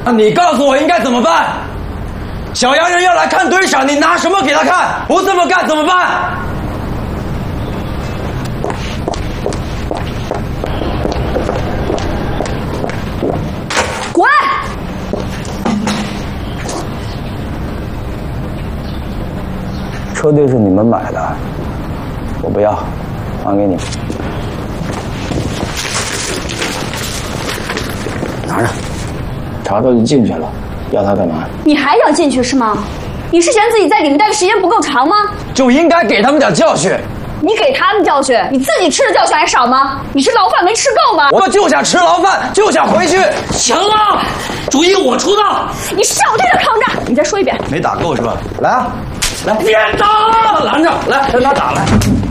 那你告诉我应该怎么办？小洋人要来看堆场，你拿什么给他看？不这么干怎么办？ 滚！ 车队是你们买的，我不要，还给你。拿着，查到就进去了，要他干嘛？ 你还想进去是吗？你是嫌自己在里面待的时间不够长吗？ 就应该给他们点教训。 你给他们教训，你自己吃的教训还少吗？你是牢饭没吃够吗？ 我就想吃牢饭，就想回去。 行了，主意我出道。 你少在这扛着！你再说一遍。 没打够是吧？来啊，来！ 别打！拦着，来，跟他打来。